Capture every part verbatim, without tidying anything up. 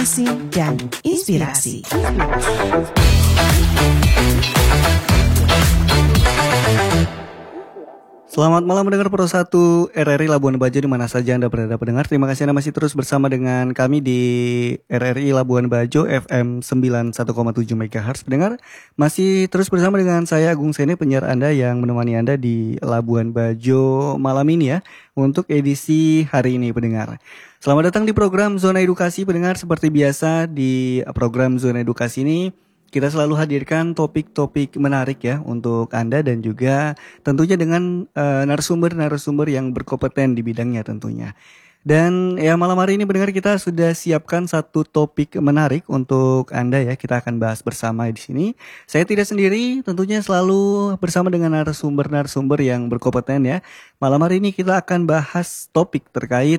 Informasi dan inspirasi. Selamat malam mendengar Pro satu R R I Labuan Bajo di mana saja Anda berada pendengar. Terima kasih Anda masih terus bersama dengan kami di R R I Labuan Bajo F M sembilan puluh satu koma tujuh MHz. Pendengar masih terus bersama dengan saya Agung Sene, penyiar Anda yang menemani Anda di Labuan Bajo malam ini ya, untuk edisi hari ini pendengar. Selamat datang di program Zona Edukasi pendengar. Seperti biasa di program Zona Edukasi ini kita selalu hadirkan topik-topik menarik ya untuk Anda dan juga tentunya dengan uh, narasumber-narasumber yang berkompeten di bidangnya tentunya. Dan ya malam hari ini pendengar kita sudah siapkan satu topik menarik untuk Anda ya. Kita akan bahas bersama di sini. Saya tidak sendiri, tentunya selalu bersama dengan narasumber-narasumber yang berkompeten ya. Malam hari ini kita akan bahas topik terkait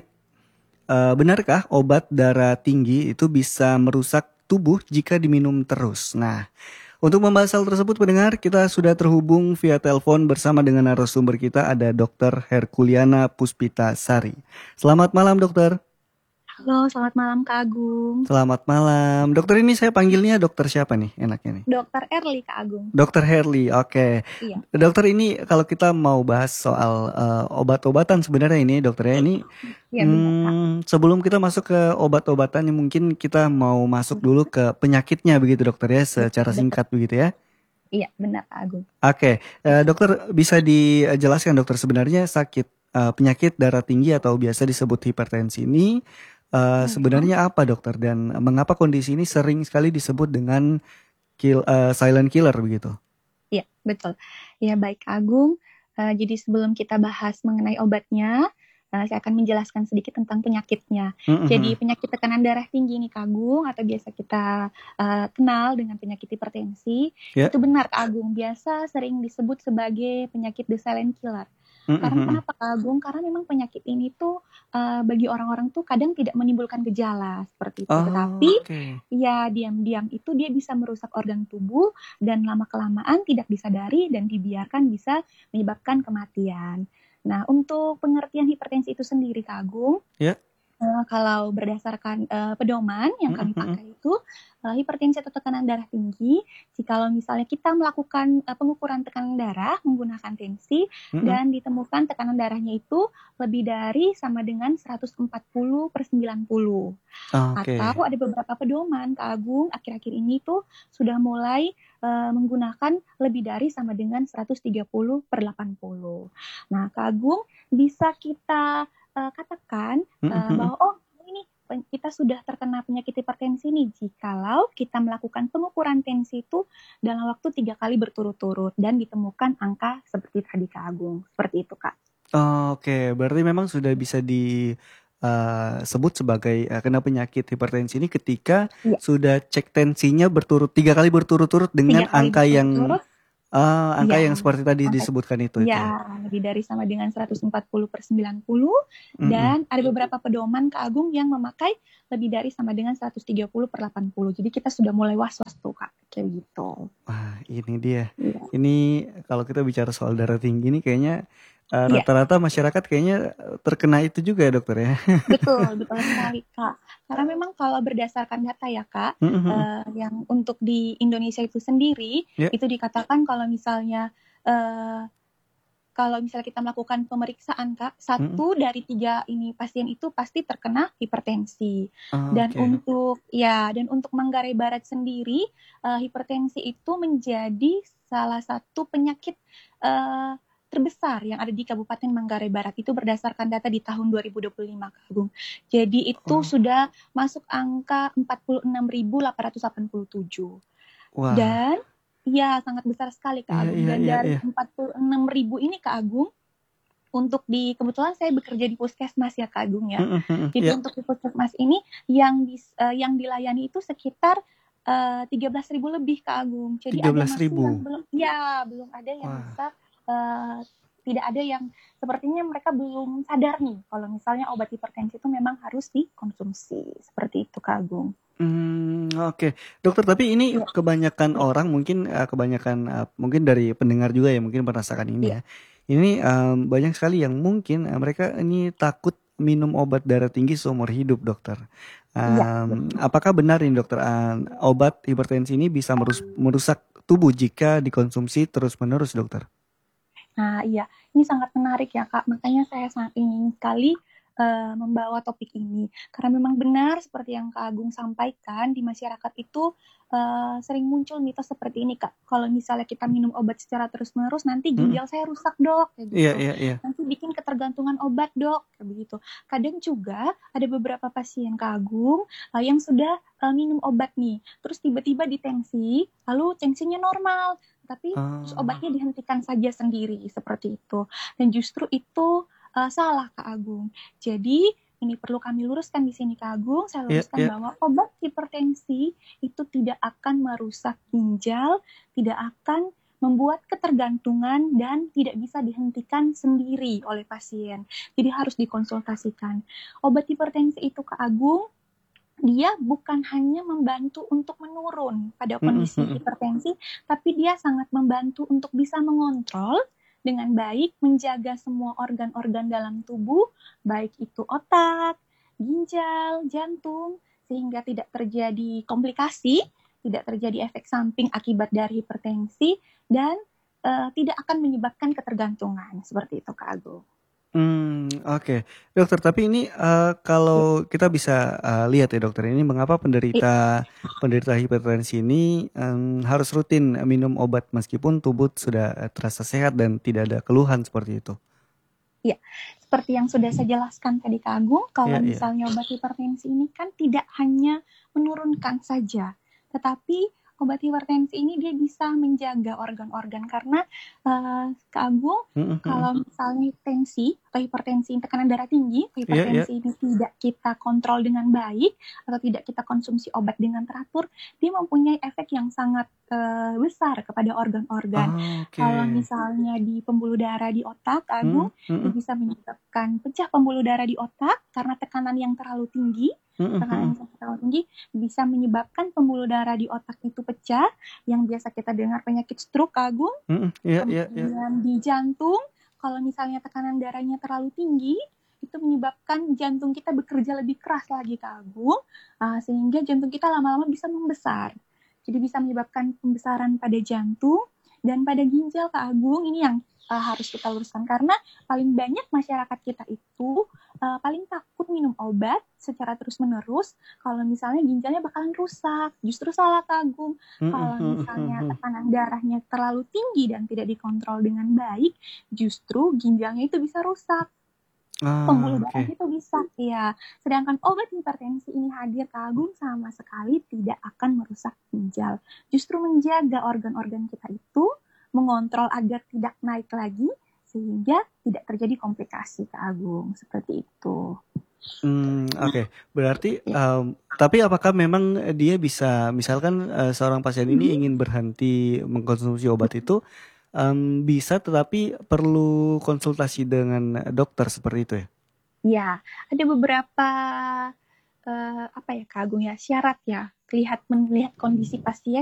uh, benarkah obat darah tinggi itu bisa merusak tubuh jika diminum terus. Nah, untuk membahas hal tersebut pendengar, kita sudah terhubung via telepon bersama dengan narasumber kita, ada dokter Herkuliana Puspita Sari. Selamat malam dokter. Halo, selamat malam Kak Agung. Selamat malam. Dokter ini saya panggilnya dokter siapa nih enaknya nih? Dokter Herli Kak Agung. Dokter Herli, oke. Okay. Iya. Dokter ini kalau kita mau bahas soal uh, obat-obatan sebenarnya ini dokter ya ini. Ya, hmm, sebelum kita masuk ke obat-obatan, mungkin kita mau masuk dulu ke penyakitnya begitu dokter ya, secara singkat begitu ya. Iya, benar Kak Agung. Oke, okay. uh, dokter bisa dijelaskan dokter sebenarnya sakit uh, penyakit darah tinggi atau biasa disebut hipertensi ini Uh, sebenarnya apa dokter, dan mengapa kondisi ini sering sekali disebut dengan kill, uh, silent killer begitu? Iya betul. Ya baik Agung. Uh, jadi sebelum kita bahas mengenai obatnya, uh, saya akan menjelaskan sedikit tentang penyakitnya. Mm-hmm. Jadi penyakit tekanan darah tinggi nih Kak Agung, atau biasa kita uh, kenal dengan penyakit hipertensi, yeah. Itu benar Kak Agung. Biasa sering disebut sebagai penyakit the silent killer. Mm-hmm. Karena kenapa Kak Agung? Karena memang penyakit ini tuh uh, bagi orang-orang tuh kadang tidak menimbulkan gejala seperti itu, oh, tetapi okay. ya diam-diam itu dia bisa merusak organ tubuh dan lama-kelamaan tidak disadari dan dibiarkan bisa menyebabkan kematian. Nah, untuk pengertian hipertensi itu sendiri Kak Agung, yeah. Uh, kalau berdasarkan uh, pedoman yang kami mm-hmm. pakai itu uh, hipertensi atau tekanan darah tinggi, jikalau misalnya kita melakukan uh, pengukuran tekanan darah menggunakan tensi mm-hmm. dan ditemukan tekanan darahnya itu lebih dari sama dengan seratus empat puluh per sembilan puluh. Oh, okay. Atau ada beberapa pedoman Kak Agung akhir-akhir ini tuh sudah mulai uh, menggunakan lebih dari sama dengan seratus tiga puluh per delapan puluh. Nah Kak Agung bisa kita Uh, katakan uh, mm-hmm. bahwa oh ini kita sudah terkena penyakit hipertensi nih jikalau kita melakukan pengukuran tensi itu dalam waktu tiga kali berturut-turut dan ditemukan angka seperti tadi Kak Agung, seperti itu Kak. Oh, Oke, okay. Berarti memang sudah bisa disebut uh, sebagai uh, kena penyakit hipertensi ini ketika ya. Sudah cek tensinya berturut tiga kali berturut-turut dengan angka yang Uh, angka ya, yang seperti tadi angka, disebutkan itu. Ya, itu. Lebih dari sama dengan seratus empat puluh per sembilan puluh mm-hmm. dan ada beberapa pedoman Kak Agung yang memakai lebih dari sama dengan seratus tiga puluh per delapan puluh. Jadi kita sudah mulai was-was tuh Kak, kayak gitu. Wah, ini dia. Ya. Ini kalau kita bicara soal darah tinggi ini kayaknya uh, ya. Rata-rata masyarakat kayaknya terkena itu juga ya dokter ya. Betul, betul sekali Kak. Karena memang kalau berdasarkan data ya Kak, mm-hmm. uh, yang untuk di Indonesia itu sendiri, yeah. itu dikatakan kalau misalnya uh, kalau misalnya kita melakukan pemeriksaan Kak, satu mm-hmm. dari tiga ini pasien itu pasti terkena hipertensi. Oh, dan okay. untuk ya dan untuk Manggarai Barat sendiri, uh, hipertensi itu menjadi salah satu penyakit uh, terbesar yang ada di Kabupaten Manggarai Barat itu berdasarkan data di tahun dua ribu dua puluh lima Kak Agung. Jadi itu oh. sudah masuk angka empat puluh enam ribu delapan ratus delapan puluh tujuh. Wow. Dan ya sangat besar sekali Kak Agung. Yeah, yeah, Dan yeah, dari yeah. empat puluh enam ribu ini Kak Agung, untuk di kebetulan saya bekerja di puskesmas ya Kak Agung ya. Mm-hmm, Jadi yeah. untuk di puskesmas ini yang di, uh, yang dilayani itu sekitar uh, tiga belas ribu lebih Kak Agung. Jadi tiga belas ribu. ada yang belum ya belum ada yang wow. bisa Uh, tidak ada yang sepertinya mereka belum sadar nih kalau misalnya obat hipertensi itu memang harus dikonsumsi seperti itu Kak Agung. Hmm, Oke, okay. Dokter. Tapi ini ya. kebanyakan ya. orang mungkin uh, kebanyakan uh, mungkin dari pendengar juga ya mungkin merasakan ini ya. ya. Ini um, banyak sekali yang mungkin uh, mereka ini takut minum obat darah tinggi seumur hidup, dokter. Iya, Um, apakah benar ini, dokter, uh, obat hipertensi ini bisa merus- merusak tubuh jika dikonsumsi terus-menerus, dokter? Nah, iya, ini sangat menarik ya, Kak. Makanya saya sangat ingin sekali uh, membawa topik ini. Karena memang benar seperti yang Kak Agung sampaikan, di masyarakat itu uh, sering muncul mitos seperti ini, Kak. Kalau misalnya kita minum obat secara terus-menerus, nanti ginjal saya rusak, dok, kayak Iya, gitu. iya, iya. Nanti bikin ketergantungan obat, dok, kayak begitu. Kadang juga ada beberapa pasien Kak Agung uh, yang sudah uh, minum obat nih, terus tiba-tiba ditensi, lalu tensinya normal, tapi terus Oh, obatnya dihentikan saja sendiri seperti itu. Dan justru itu uh, salah, Kak Agung. Jadi ini perlu kami luruskan di sini, Kak Agung. Saya iya, luruskan iya. bahwa obat hipertensi itu tidak akan merusak ginjal, tidak akan membuat ketergantungan dan tidak bisa dihentikan sendiri oleh pasien. Jadi harus dikonsultasikan. Obat hipertensi itu, Kak Agung, dia bukan hanya membantu untuk menurun pada Mm-mm, kondisi mm-mm. hipertensi, tapi dia sangat membantu untuk bisa mengontrol dengan baik, menjaga semua organ-organ dalam tubuh, baik itu otak, ginjal, jantung, sehingga tidak terjadi komplikasi, tidak terjadi efek samping akibat dari hipertensi, dan uh, tidak akan menyebabkan ketergantungan. Seperti itu, Kak Agung. Hmm, oke. Dokter, tapi ini uh, kalau kita bisa uh, lihat ya, dokter, ini mengapa penderita penderita hipertensi ini em, harus rutin minum obat meskipun tubuh sudah eh, terasa sehat dan tidak ada keluhan seperti itu. Ya, seperti yang sudah saya jelaskan tadi Kak Agung, kalau Iya, iya. misalnya obat hipertensi ini kan tidak hanya menurunkan saja, tetapi obat hipertensi ini dia bisa menjaga organ-organ karena uh, Kak Agung, Mm-mm, mm-mm. kalau misalnya tensi atau hipertensi tekanan darah tinggi, Iya, iya. hipertensi ini tidak kita kontrol dengan baik atau tidak kita konsumsi obat dengan teratur, dia mempunyai efek yang sangat uh, besar kepada organ-organ. Oh, oke. Kalau misalnya di pembuluh darah di otak, Kak Agung, Mm, mm-mm, bisa menyebabkan pecah pembuluh darah di otak karena tekanan yang terlalu tinggi. mm-mm, Tekanan yang terlalu tinggi bisa menyebabkan pembuluh darah di otak itu pecah, yang biasa kita dengar penyakit stroke, Kak Agung. mm-mm. Iya, iya, iya. Kemudian di jantung, kalau misalnya tekanan darahnya terlalu tinggi, itu menyebabkan jantung kita bekerja lebih keras lagi, Kak Agung, uh, sehingga jantung kita lama-lama bisa membesar. Jadi bisa menyebabkan pembesaran pada jantung dan pada ginjal, Kak Agung. Ini yang uh, harus kita luruskan karena paling banyak masyarakat kita itu uh, paling takut minum obat secara terus-menerus kalau misalnya ginjalnya bakalan rusak. Justru salah, Kak Agung. Mm-mm, Kalau mm-mm, misalnya mm-mm. tekanan darahnya terlalu tinggi dan tidak dikontrol dengan baik, justru ginjalnya itu bisa rusak. Pembuluh Ah, darah oke. itu bisa, ya. Sedangkan obat hipertensi ini hadir, Kak Agung, sama sekali tidak akan merusak ginjal. Justru menjaga organ-organ kita itu, mengontrol agar tidak naik lagi, sehingga tidak terjadi komplikasi, Kak Agung. Seperti itu. Hmm, oke. Berarti, em, tapi apakah memang dia bisa, misalkan eh, seorang pasien ini Hmm. ingin berhenti mengkonsumsi obat itu, em, bisa, tetapi perlu konsultasi dengan dokter seperti itu ya? Ya, ada beberapa uh, apa ya, Kak Agung ya, syarat ya, lihat melihat kondisi pasien